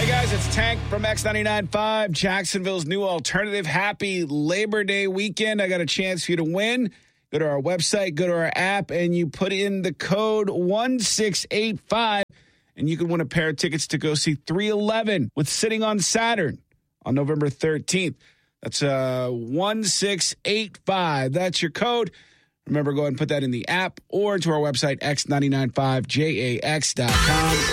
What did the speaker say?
Hey guys, it's Tank from X99.5, Jacksonville's new alternative. Happy Labor Day weekend. I got a chance for you to win. Go to our website, go to our app, and you put in the code 1685, and you can win a pair of tickets to go see 311 with Sitting on Saturn on November 13th. That's 1685. That's your code. Remember, go ahead and put that in the app or to our website, x995jax.com.